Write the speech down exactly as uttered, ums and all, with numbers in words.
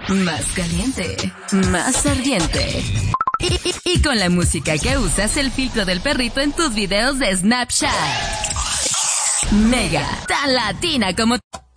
más caliente, más ardiente. Y, y, y con la música que usas, el filtro del perrito en tus videos de Snapchat. Mega, tan latina como...